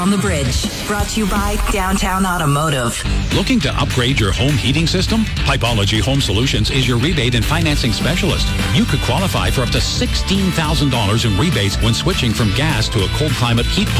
On the Bridge, brought to you by Downtown Automotive. Looking to upgrade your home heating system? Pipology Home Solutions is your rebate and financing specialist. You could qualify for up to $16,000 in rebates when switching from gas to a cold climate heat pump.